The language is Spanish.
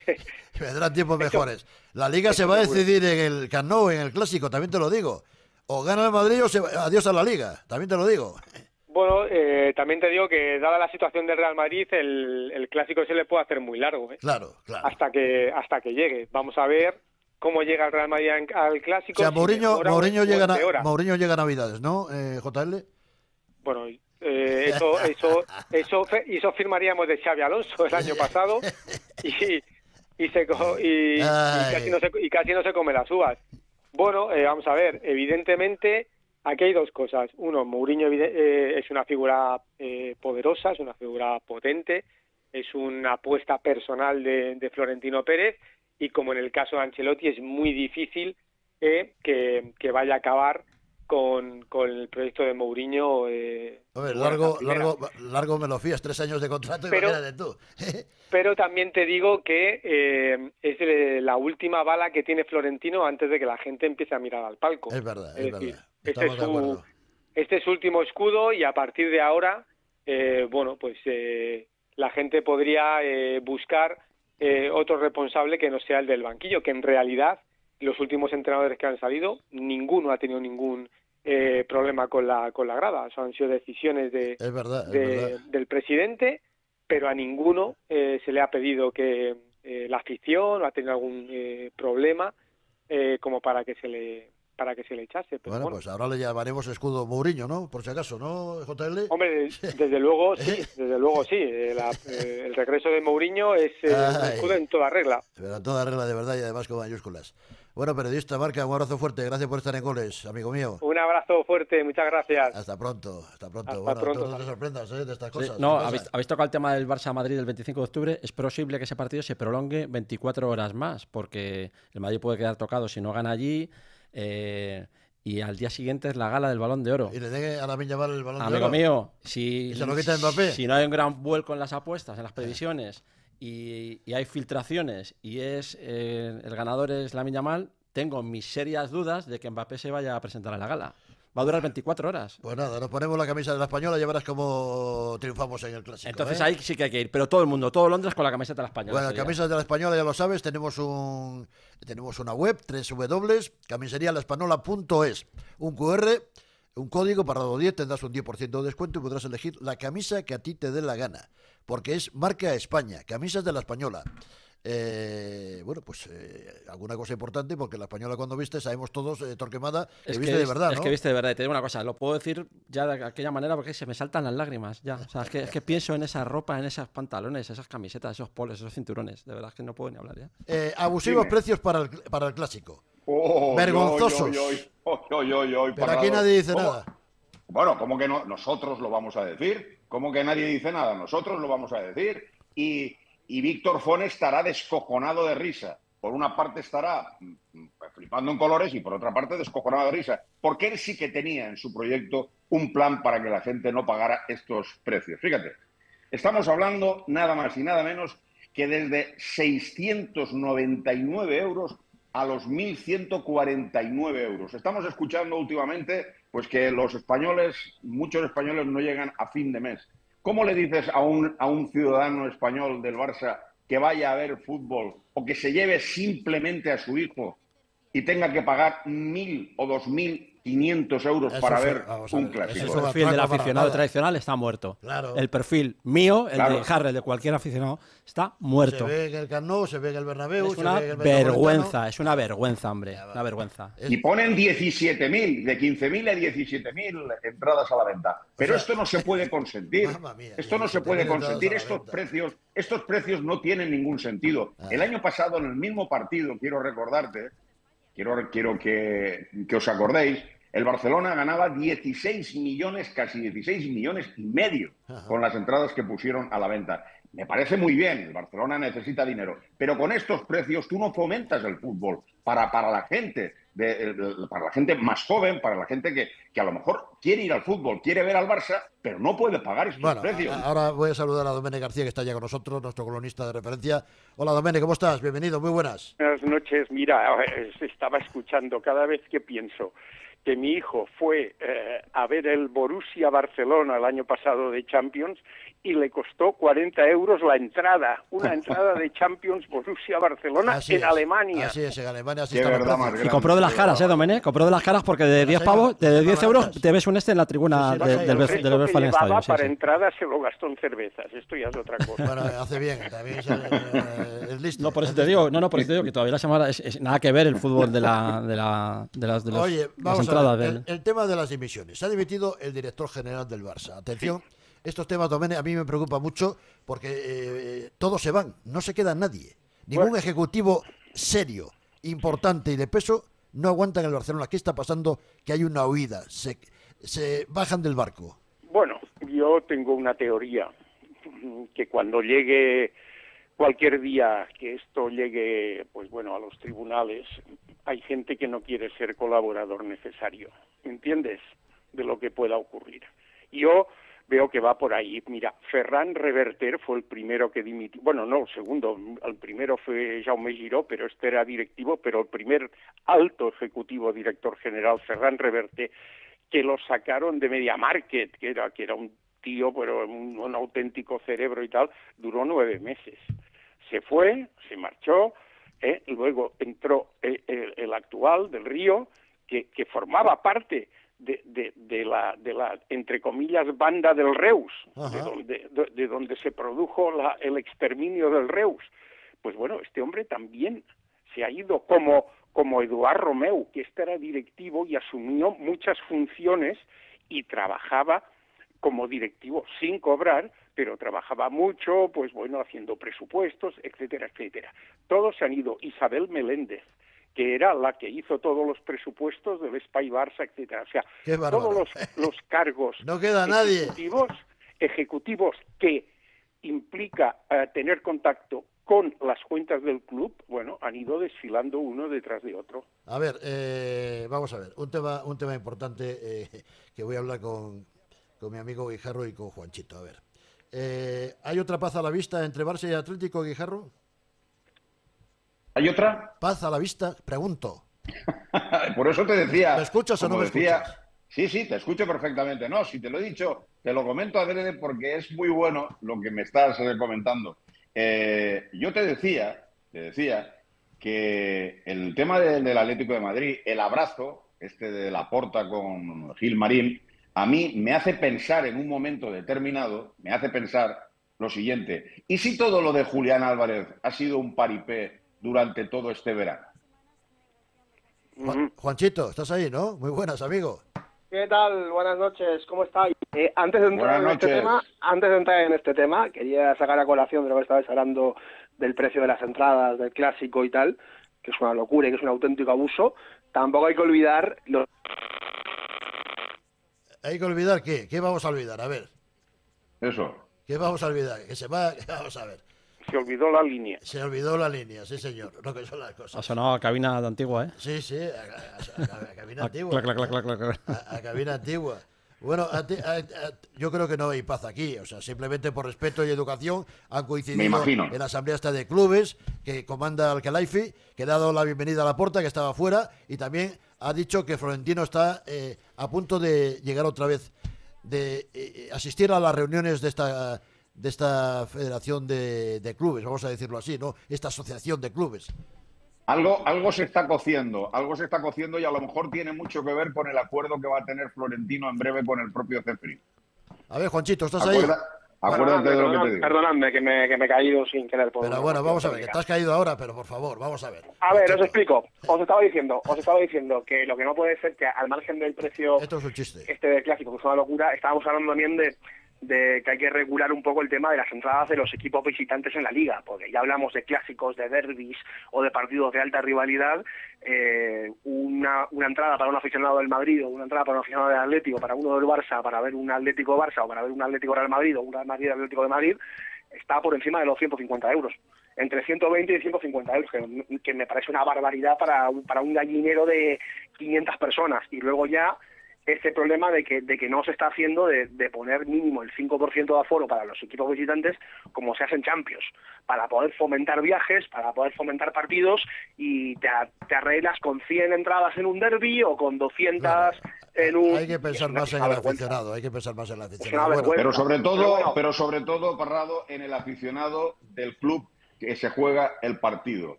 Vendrán tiempos Eso, mejores. La Liga se eso va a seguro. decidir en el Camp Nou, en el Clásico, también te lo digo. O gana el Madrid o adiós a la Liga, también te lo digo. Bueno, también te digo que dada la situación del Real Madrid, el clásico se le puede hacer muy largo, ¿eh? Claro, claro. Hasta que llegue. Vamos a ver cómo llega el Real Madrid al O sea, clásico, si mejora o empeora. Mourinho llega a Navidades, ¿no, JL? Bueno, eso firmaríamos de Xavi Alonso el año pasado y, y Ay, casi no se come las uvas. Bueno, vamos a ver, evidentemente aquí hay dos cosas. Uno, Mourinho es una figura poderosa, es una figura potente, es una apuesta personal de Florentino Pérez y como en el caso de Ancelotti es muy difícil que vaya a acabar con el proyecto de Mourinho hombre, de buenas a primeras. largo me lo fías, 3 años de contrato, Pero imagínate tú. Pero también te digo que es la última bala que tiene Florentino antes de que la gente empiece a mirar al palco. Es verdad, Es es decir, verdad. Estamos de acuerdo. este es su último escudo y a partir de ahora, bueno, pues la gente podría buscar otro responsable que no sea el del banquillo, que en realidad los últimos entrenadores que han salido, ninguno ha tenido ningún problema con la grada. O sea, han sido decisiones Es verdad, es verdad. del presidente, pero a ninguno se le ha pedido que la afición o ha tenido algún problema como para que se le echase. Pero Bueno, bueno, pues ahora le llamaremos escudo Mourinho, ¿no? Por si acaso, ¿no, JL? hombre, desde luego sí, desde luego sí. El regreso de Mourinho es un escudo Ay, en toda regla. pero en toda regla de verdad y además con mayúsculas. Bueno, periodista Marca, un abrazo fuerte. Gracias por estar en Goles, amigo mío. Un abrazo fuerte, muchas gracias. Hasta pronto, hasta pronto. Hasta Bueno, tú pronto, no te Javier. sorprendas de estas Sí, cosas. ¿Qué no, pasa? habéis tocado el tema del Barça-Madrid del 25 de octubre. Es posible que ese partido se prolongue 24 horas más, porque el Madrid puede quedar tocado si no gana allí. Y al día siguiente es la gala del Balón de Oro. Y le dé a Lamine Yamal el Balón de Amigo Oro. mío, ¿Y se lo quita Mbappé? si no hay un gran vuelco en las apuestas, en las previsiones, y hay filtraciones, y el ganador es Lamine Yamal, tengo mis serias dudas de que Mbappé se vaya a presentar a la gala. Va a durar 24 horas. Pues nada, nos ponemos la camisa de la Española y ya verás cómo triunfamos en el Clásico. Entonces ¿eh? ahí sí que hay que ir, pero todo el mundo, todo Londres con la camiseta de la Española. Bueno, ese día. camisas de la Española ya lo sabes, tenemos una web, www.camiserialaespañola.es, un QR, un código para los 10, tendrás un 10% de descuento y podrás elegir la camisa que a ti te dé la gana, porque es marca España, camisas de la Española. Bueno, pues alguna cosa importante, porque la Española cuando viste, sabemos todos, Torquemada, que viste de verdad, es ¿no? que viste de verdad. Y te digo una cosa, lo puedo decir ya de aquella manera porque se me saltan las lágrimas ya. O sea, es que pienso en esa ropa, en esos pantalones, esas camisetas, esos polos, esos cinturones. De verdad es que no puedo ni hablar ya. Abusivos Dime. precios para el Clásico. Oh, Vergonzosos. Pero aquí nadie dice ¿cómo? nada. Bueno, ¿cómo que no? Nosotros lo vamos a decir. ¿Cómo que nadie dice nada? Nosotros lo vamos a decir. Y Víctor Fon estará descojonado de risa. Por una parte estará flipando en colores y por otra parte descojonado de risa. Porque él sí que tenía en su proyecto un plan para que la gente no pagara estos precios. Fíjate, estamos hablando nada más y nada menos que desde 699 euros a los 1.149 euros. Estamos escuchando últimamente pues que los españoles, muchos españoles no llegan a fin de mes. ¿Cómo le dices a un ciudadano español del Barça que vaya a ver fútbol o que se lleve simplemente a su hijo y tenga que pagar 1.000 o 2.500 euros para ver un clásico? El perfil del aficionado tradicional está muerto. Claro. El perfil mío, el de Harry, el de cualquier aficionado, está muerto. Se ve en el Camp Nou, se ve en el Bernabéu, Es una vergüenza, es una vergüenza, hombre. Una vergüenza. Y ponen 17.000, de 15.000 a 17.000 entradas a la venta. Pero esto no se puede consentir. Mía, Esto no se puede consentir. estos Estos precios no tienen ningún sentido. El año pasado, en el mismo partido, quiero recordarte, quiero que os acordéis, el Barcelona ganaba 16 millones, casi 16 millones y medio con las entradas que pusieron a la venta. Me parece muy bien, el Barcelona necesita dinero, pero con estos precios tú no fomentas el fútbol para la gente, para la gente más joven, para la gente que a lo mejor quiere ir al fútbol, quiere ver al Barça, pero no puede pagar estos precios. Ahora voy a saludar a Domènech García, que está ya con nosotros, nuestro columnista de referencia. Hola, Domènech, ¿cómo estás? Bienvenido, muy buenas. Buenas noches. Mira, estaba escuchando cada vez que pienso que mi hijo fue a ver el Borussia Barcelona el año pasado de Champions y le costó 40 euros la entrada, una entrada de Champions Borussia Barcelona en Alemania. Así es, en Alemania así Qué están los verdad más precios. Y grande. compró de las caras, Domenech, compró de las caras porque de 10 pavos, de 10 euros te ves un en la tribuna Sí, sí, del el El resto que Westfalen llevaba Stadium. para Sí. entrada se lo gastó en cervezas, esto ya es otra cosa. Bueno, hace bien, también es listo. No, por eso es te listo. digo, por eso te digo que todavía la semana es nada que ver el fútbol de las Oye, las vamos entradas a ver, del... el tema de las dimisiones. Se ha dimitido el director general del Barça. Atención, estos temas, Domenech, a mí me preocupa mucho porque todos se van, no se queda nadie. Ningún Bueno. ejecutivo serio, importante y de peso no aguanta en el Barcelona. ¿Qué está pasando? Que hay una huida, se bajan del barco. Bueno, yo tengo una teoría, que cuando llegue cualquier día que esto llegue, pues bueno, a los tribunales, hay gente que no quiere ser colaborador necesario, ¿entiendes? De lo que pueda ocurrir. Yo veo que va por ahí. Mira, Ferran Reverter fue el primero que dimitió, bueno, no, el segundo, el primero fue Jaume Giró, pero este era directivo, pero el primer alto ejecutivo director general, Ferran Reverter, que lo sacaron de Media Market, que era un tío, pero un auténtico cerebro y tal, duró 9 meses. Se fue, se marchó, luego entró el actual del Río, que formaba parte de la, entre comillas, banda del Reus, de donde se produjo el exterminio del Reus. Pues bueno, este hombre también se ha ido como Eduard Romeu, que este era directivo y asumió muchas funciones y trabajaba como directivo sin cobrar, pero trabajaba mucho, pues bueno, haciendo presupuestos, etcétera, etcétera. Todos se han ido. Isabel Meléndez, que era la que hizo todos los presupuestos del Espai Barça, etcétera. O sea, todos los cargos no queda nadie. Ejecutivos que implica tener contacto con las cuentas del club, bueno, han ido desfilando uno detrás de otro. A ver, vamos a ver, un tema importante que voy a hablar con mi amigo Guijarro y con Juanchito. A ver, ¿hay otra paz a la vista entre Barça y Atlético, Guijarro? ¿Hay otra? ¿Paz a la vista? Pregunto. Por eso te decía... ¿Me escuchas o no me escuchas? Sí, te escucho perfectamente. No, si te lo he dicho, te lo comento adrede porque es muy bueno lo que me estás comentando. Yo te decía que el tema del Atlético de Madrid, el abrazo, de Laporta con Gil Marín, a mí me hace pensar en un momento determinado, me hace pensar lo siguiente: ¿y si todo lo de Julián Álvarez ha sido un paripé durante todo este verano? Juanchito, estás ahí, ¿no? Muy buenas, amigo. ¿Qué tal? Buenas noches, ¿cómo estáis? Antes de entrar en este tema, quería sacar a colación de lo que estabais hablando del precio de las entradas, del clásico y tal, que es una locura y que es un auténtico abuso. Tampoco hay que olvidar ¿Hay que olvidar qué? ¿Qué vamos a olvidar? A ver. Eso. ¿Qué vamos a olvidar? Vamos a ver. Se olvidó la línea. Se olvidó la línea, sí, señor. Lo que son las cosas. Ha sonado a cabina antigua, ¿eh? Sí, a cabina antigua. Clac. A cabina antigua. Bueno, yo creo que no hay paz aquí. O sea, simplemente por respeto y educación han coincidido en la asamblea esta de clubes que comanda Al-Khelaifi, que ha dado la bienvenida a Laporta, que estaba fuera, y también ha dicho que Florentino está a punto de llegar otra vez, de asistir a las reuniones de esta federación de clubes, vamos a decirlo así, ¿no? Esta asociación de clubes. Algo se está cociendo y a lo mejor tiene mucho que ver con el acuerdo que va a tener Florentino en breve con el propio Cefri. A ver, Juanchito, ¿estás ahí? Acuérdate de lo que te digo. Perdonadme, que me he caído sin querer. Pero bueno, vamos a ver, que te has caído ahora, pero por favor, vamos a ver. A ver, os explico. Os estaba diciendo que lo que no puede ser que al margen del precio esto es un chiste. Del clásico, que es una locura, estábamos hablando también de que hay que regular un poco el tema de las entradas de los equipos visitantes en la liga, porque ya hablamos de clásicos, de derbis o de partidos de alta rivalidad. Una entrada para un aficionado del Madrid o una entrada para un aficionado del Atlético, para uno del Barça, para ver un Atlético Barça o para ver un Atlético Real Madrid o un Real Madrid Atlético de Madrid, está por encima de los 150 euros. Entre 120 y 150 euros, que me parece una barbaridad para un gallinero de 500 personas. Y luego ya ese problema de que no se está haciendo de poner mínimo el 5% de aforo para los equipos visitantes, como se hace en Champions, para poder fomentar viajes, para poder fomentar partidos, y te arreglas con 100 entradas en un derbi o con 200 en un... Hay que pensar más en el aficionado, hay que pensar más en el aficionado. vergüenza. Pero sobre todo, Parrado, en el aficionado del club que se juega el partido.